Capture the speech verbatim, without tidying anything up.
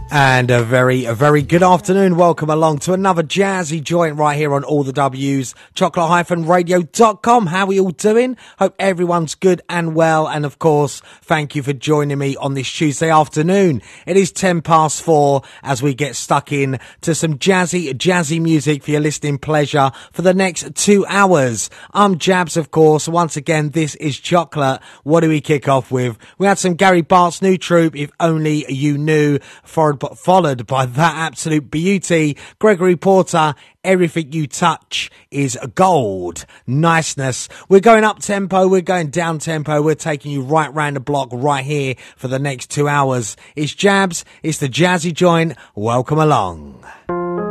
And a very, a very good afternoon. Welcome along to another jazzy joint right here on All the W's, chocolate radio dot com. How are we all doing? Hope everyone's good and well. And of course, thank you for joining me on this Tuesday afternoon. It is ten past four as we get stuck in to some jazzy, jazzy music for your listening pleasure for the next two hours. I'm Jabs, of course. Once again, this is Chocolate. What do we kick off with? We had some Gary Bart's new troupe, If Only You Knew, followed but followed by that absolute beauty, Gregory Porter, Everything You Touch Is Gold. Niceness. We're going up tempo, we're going down tempo, we're taking you right round the block right here for the next two hours. It's Jabs, it's the Jazzy Joint. Welcome along.